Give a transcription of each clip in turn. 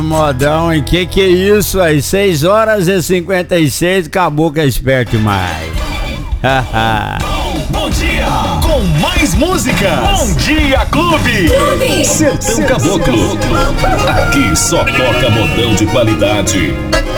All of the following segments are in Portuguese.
Modão, e que é isso aí? 6h56, acabou que é esperto demais. Bom dia, com mais músicas. Bom dia, Clube. Sertão Caboclo. Aqui só toca modão de qualidade.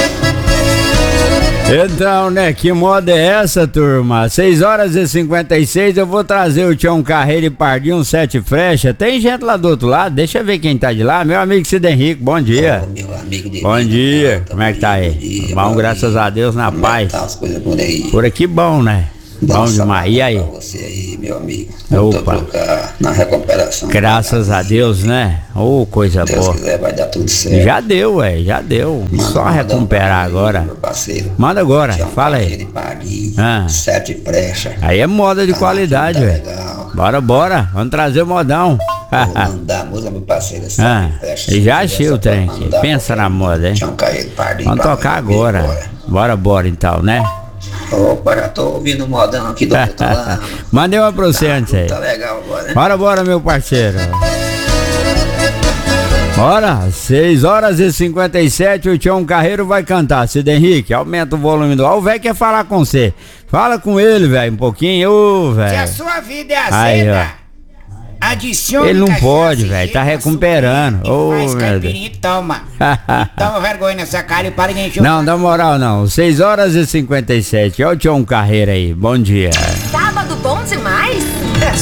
Então, né, que moda é essa, turma? 6h56, eu vou trazer o Tião Carreiro e Pardinho, um 7 frecha. Tem gente lá do outro lado, deixa eu ver quem tá de lá. Meu amigo Cid Henrique, bom dia. Meu amigo de Bom dia, como é que tá aí? Bom, graças a Deus, na paz. Tá as coisas por aí. Por aqui bom, né? Bom demais, e aí? Pra você aí, meu amigo. Opa. Na recuperação. Graças a Deus, né? Ô, coisa Deus boa. quiser, vai dar tudo certo. Já deu, já deu. Só recuperar agora. Meu parceiro. Manda agora, Tião fala aí. Carreiro e Pardinho, Ah. 7 frecha. Aí é moda de qualidade, tá velho. legal. Bora, vamos trazer o modão. Vou mandar a música, meu parceiro. 7 frecha. E já achei o trem aqui. Pensa na moda, hein? Tião Carreiro e Pardinho. Vamos tocar agora. Bora então, né? Opa, já tô ouvindo o modão aqui do outro lado. Mandei uma pra você antes aí. Tá legal agora, né? Bora, meu parceiro. Bora, 6h57, o Tião Carreiro vai cantar. Cid Henrique, aumenta o volume do... Ó, o velho quer falar com você. Fala com ele, velho, um pouquinho. Ô, Se a velho. sua vida é Aí, azeda, adicione Ele não cachaça pode, e velho, tá gelo, recuperando. açúcar Ô, e faz meu caipirinha e toma. E toma vergonha nessa cara e para de encher o Não, dá moral não. 6h57, ó o Tião Carreiro aí, bom dia. Sábado bom demais.